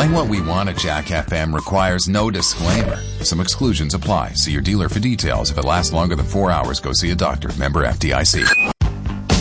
Playing what we want at Jack FM requires no disclaimer. Some exclusions apply. See your dealer for details. If it lasts longer than 4 hours, go see a doctor. Member FDIC.